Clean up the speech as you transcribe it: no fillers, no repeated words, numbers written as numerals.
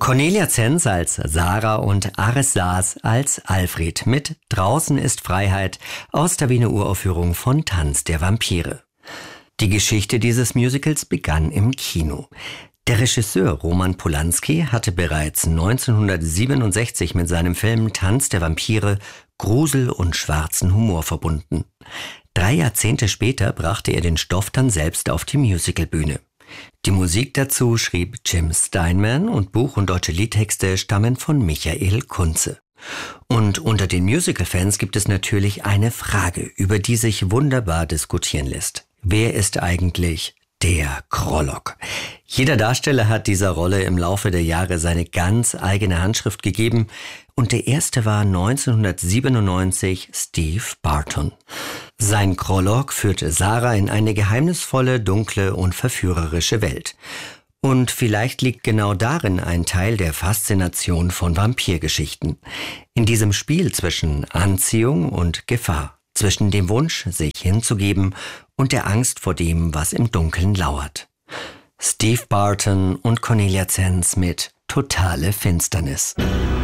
Cornelia Zenz als Sarah und Aris Saas als Alfred mit Draußen ist Freiheit aus der Wiener Uraufführung von Tanz der Vampire. Die Geschichte dieses Musicals begann im Kino. Der Regisseur Roman Polanski hatte bereits 1967 mit seinem Film Tanz der Vampire Grusel und schwarzen Humor verbunden. 3 Jahrzehnte später brachte er den Stoff dann selbst auf die Musicalbühne. Die Musik dazu schrieb Jim Steinman und Buch- und deutsche Liedtexte stammen von Michael Kunze. Und unter den Musical-Fans gibt es natürlich eine Frage, über die sich wunderbar diskutieren lässt. Wer ist eigentlich der Krolok? Jeder Darsteller hat dieser Rolle im Laufe der Jahre seine ganz eigene Handschrift gegeben und der erste war 1997 Steve Barton. Sein Krolok führte Sarah in eine geheimnisvolle, dunkle und verführerische Welt. Und vielleicht liegt genau darin ein Teil der Faszination von Vampirgeschichten. In diesem Spiel zwischen Anziehung und Gefahr, zwischen dem Wunsch, sich hinzugeben und der Angst vor dem, was im Dunkeln lauert. Steve Barton und Cornelia Zenz mit Totale Finsternis.